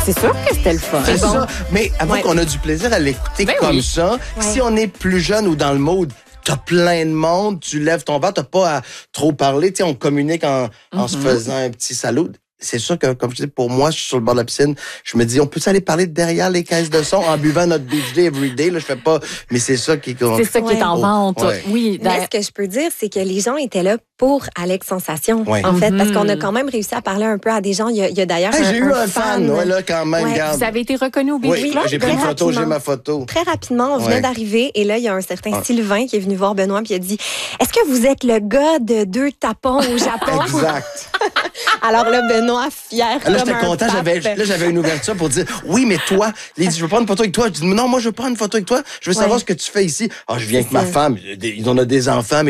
C'est sûr que c'était le fun. C'est ça. Mais avant qu'on a du plaisir à l'écouter comme ça, si on est plus jeune ou dans le mode, t'as plein de monde, tu lèves ton verre, t'as pas à trop parler. Tu sais, on communique en se faisant un petit salut. C'est sûr que, comme je dis, pour moi, je suis sur le bord de la piscine, je me dis, on peut aller parler derrière les caisses de son en buvant notre beach day everyday. Là, je fais pas, mais c'est ça qui est... C'est ça qui est en vente. Ouais. Oui. Mais ce que je peux dire, c'est que les gens étaient là pour Alex Sensation, Ouais. en fait, parce qu'on a quand même réussi à parler un peu à des gens. Il y a d'ailleurs Hey, j'ai eu un fan, là, quand même, Ouais. regarde. Vous avez été reconnu au Beach Oui, Club? j'ai pris une très photo, rapidement. j'ai ma photo. Très rapidement, on venait d'arriver et là, il y a un certain Sylvain qui est venu voir Benoît puis il a dit « Est-ce que vous êtes le gars de 2 tapons au Japon? » Exact. Alors là, Benoît, fier Là, comme j'étais un content, pape. j'avais une ouverture pour dire, oui, mais toi, il dit, je veux prendre une photo avec toi. Je dis, non, moi, je veux prendre une photo avec toi. Je veux savoir ce que tu fais ici. Ah, je viens avec ma femme. Ils ont des enfants,